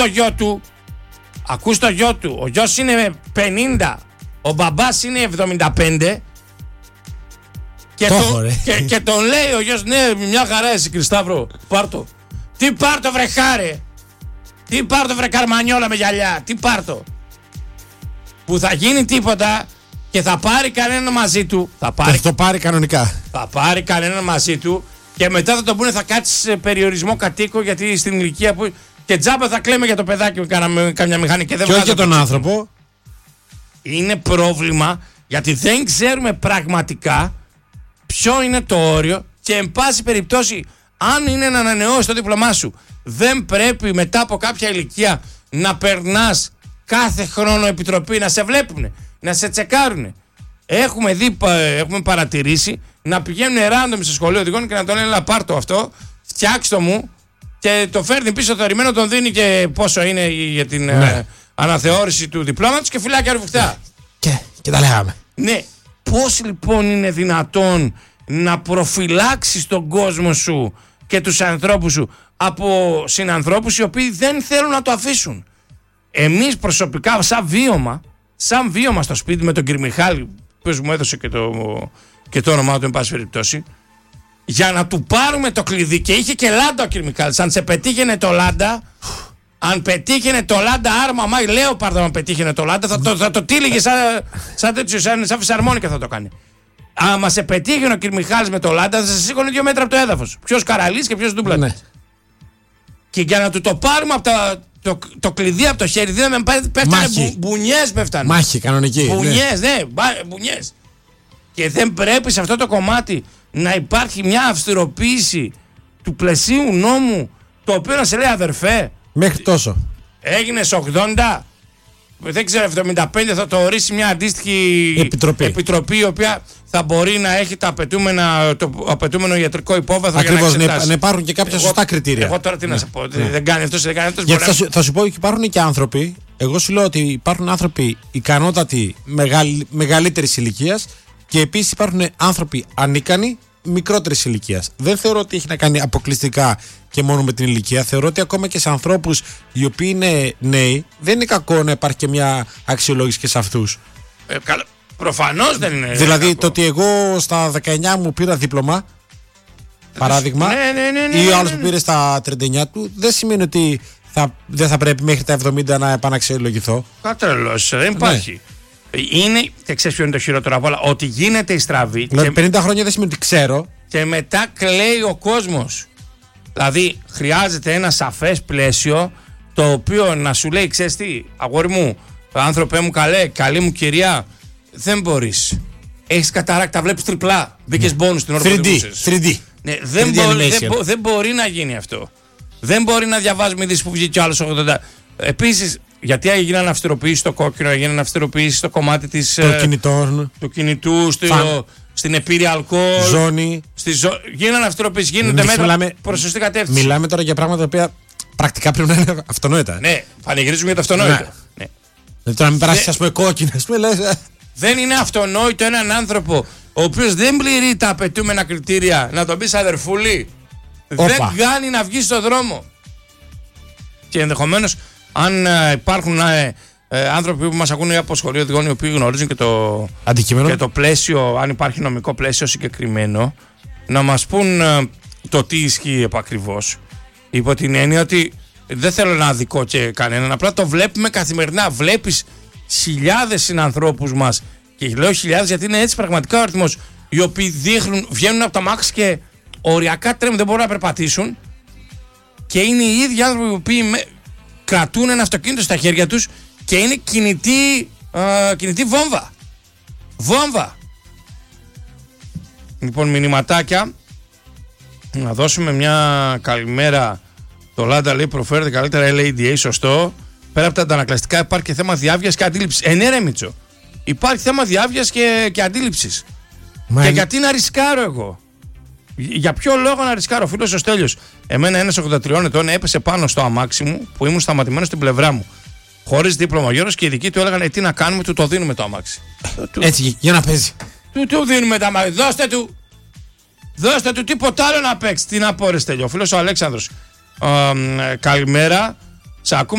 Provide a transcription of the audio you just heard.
Ακούς το γιο του. Ο γιος είναι 50. Ο μπαμπάς είναι 75. Και τον λέει ο γιος, ναι, μια χαρά εσύ Κρισταύρο, πάρτο. Τι πάρτο βρε χάρε. Τι πάρτο βρε καρμανιόλα με γυαλιά. Τι πάρτο. Που θα γίνει τίποτα και θα πάρει κανέναν μαζί του. Θα το πάρει κανονικά. Θα πάρει κανέναν μαζί του και μετά θα τον πούνε θα κάτσει σε περιορισμό κατοίκο γιατί στην ηλικία που... Και τζάμπα θα κλαίμε για το παιδάκι με καμιά μηχανή και δεν και όχι για τον άνθρωπο. Είναι πρόβλημα γιατί δεν ξέρουμε πραγματικά ποιο είναι το όριο και εν πάση περιπτώσει αν είναι να ανανεώσει το δίπλωμά σου δεν πρέπει μετά από κάποια ηλικία να περνάς κάθε χρόνο επιτροπή, να σε βλέπουν, να σε τσεκάρουν. Έχουμε παρατηρήσει να πηγαίνουν random στο σχολείο οδηγών και να τον λένε πάρ' το αυτό, φτιάξτε το μου και το φέρνει πίσω το ρημένο, τον δίνει και πόσο είναι για την αναθεώρηση του διπλώματος και φυλάκια ρουφιχτά. Και τα λέγαμε. Ναι. Πώς λοιπόν είναι δυνατόν να προφυλάξεις τον κόσμο σου και τους ανθρώπους σου από συνανθρώπους οι οποίοι δεν θέλουν να το αφήσουν. Εμείς προσωπικά σαν βίωμα στο σπίτι με τον κύριο Μιχάλη, που μου έδωσε και το όνομά του εν πάση περιπτώσει, για να του πάρουμε το κλειδί και είχε και λάντα ο κύριο Μιχάλης. Αν σε πετύχαινε το λάντα, αν πετύχαινε το λάντα άρμα, μάι λέω πάρτα, αν πετύχαινε το λάντα, θα το τύλιγε σαν φυσαρμόνικα θα το κάνει. Άμα σε πετύχαινε ο κύριο Μιχάλης με το λάντα, θα σε σήκωνε 2 μέτρα από το έδαφος. Ποιος Καραλής και ποιος Ντούμπλατης. Ναι. Και για να του το πάρουμε από το κλειδί από το χέρι, πέφτανε μπουνιές. Μάχη κανονική. Μπουνιές, ναι, μπουνιές. Και δεν πρέπει σε αυτό το κομμάτι να υπάρχει μια αυστηροποίηση του πλαισίου νόμου, το οποίο να σε λέει αδερφέ. Μέχρι τόσο. Έγινες 80, δεν ξέρω, 75 θα το ορίσει μια αντίστοιχη επιτροπή η οποία θα μπορεί να έχει το απαιτούμενο ιατρικό υπόβαθρο. Ακριβώς, να υπάρχουν και κάποια σωστά κριτήρια. Εγώ τώρα τι να σε πω, δεν κάνει αυτός, δεν κάνει αυτός. Θα σου πω ότι υπάρχουν και άνθρωποι, εγώ σου λέω ότι υπάρχουν άνθρωποι ικανότατοι μεγαλύτερης ηλικίας και επίσης υπάρχουν άνθρωποι ανίκανοι μικρότερης ηλικίας. Δεν θεωρώ ότι έχει να κάνει αποκλειστικά και μόνο με την ηλικία. Θεωρώ ότι ακόμα και σε ανθρώπους οι οποίοι είναι νέοι, δεν είναι κακό να υπάρχει και μια αξιολόγηση και σε αυτούς. Προφανώς δεν είναι. Δηλαδή κακό. Το ότι εγώ στα 19 μου πήρα δίπλωμα, παράδειγμα, ή ο άλλος που πήρε στα 39 του, δεν σημαίνει ότι δεν θα πρέπει μέχρι τα 70 να επαναξιολογηθώ. Κατρελώς, δεν υπάρχει. Είναι, και ξέρεις ποιο είναι το χειρότερο απ' όλα, ότι γίνεται η στραβή. Δηλαδή 50 χρόνια δεν σημαίνει ότι ξέρω. Και μετά κλαίει ο κόσμος. Δηλαδή χρειάζεται ένα σαφές πλαίσιο το οποίο να σου λέει, ξέρεις τι, αγόρι μου, άνθρωπέ μου καλή μου κυρία, δεν μπορείς. Έχεις καταράκτα, βλέπεις τριπλά. Μπήκες μπόνους στην ώρα που οδηγούσες. 3D. Ναι, δεν μπορεί να γίνει αυτό. Δεν μπορεί να διαβάζουμε ειδήσεις που βγήκε ο άλλος 80. Επίσης, γιατί έγιναν αυστηροποιήσεις στο κόκκινο, έγιναν αυστηροποιήσεις στο κομμάτι του κινητού, στην επίρρεια αλκοόλ. Ζώνη. Γίνανε αυστηροποιήσεις, γίνονται μέτρα προς σωστή κατεύθυνση. Μιλάμε τώρα για πράγματα τα οποία πρακτικά πρέπει να είναι αυτονόητα. Ναι, πανηγυρίζουμε για το αυτονόητο. Ναι. Τώρα μην περάσει, ας πούμε, κόκκινο. Δεν είναι αυτονόητο έναν άνθρωπο ο οποίος δεν πληρεί τα απαιτούμενα κριτήρια να τον πεις αδερφούλη. Δεν κάνει να βγει στον δρόμο. Και ενδεχομένως, αν υπάρχουν άνθρωποι που μας ακούνε από σχολείο οδηγών οι οποίοι γνωρίζουν και το πλαίσιο, αν υπάρχει νομικό πλαίσιο συγκεκριμένο, να μας πούν το τι ισχύει επακριβώς. Υπό την έννοια ότι δεν θέλω να αδικώ και κανέναν, απλά το βλέπουμε καθημερινά. Βλέπεις χιλιάδες συνανθρώπους μας, και λέω χιλιάδες γιατί είναι έτσι πραγματικά ο αριθμός, οι οποίοι βγαίνουν από τα μάξι και οριακά τρέμουν, δεν μπορούν να περπατήσουν, και είναι οι ίδιοι άνθρωποι οι οποίοι κρατούν ένα αυτοκίνητο στα χέρια τους και είναι κινητή βόμβα. Λοιπόν, μηνυματάκια. Να δώσουμε μια καλημέρα. Το Λάντα λέει προφέρεται καλύτερα LADA, σωστό. Πέρα από τα αντανακλαστικά υπάρχει και θέμα διάβγειας και αντίληψης. Ναι ρε Μίτσο, υπάρχει θέμα διάβγειας και αντίληψης. Και γιατί να ρισκάρω εγώ? Για ποιο λόγο να ρισκάρω? Ο φίλος ο Στέλιος, εμένα ένας 83 ετών έπεσε πάνω στο αμάξι μου που ήμουν σταματημένος στην πλευρά μου. Χωρίς δίπλωμα Γιώργος, και οι δικοί του έλεγαν τι να κάνουμε, του το δίνουμε το αμάξι. Έτσι, για να παίζει. Του δίνουμε τα αμάξι. Δώστε του τίποτα άλλο να παίξει. Τι να πω ρε Στέλιο. Ο φίλος ο Αλέξανδρος, καλημέρα. Σε ακούμε.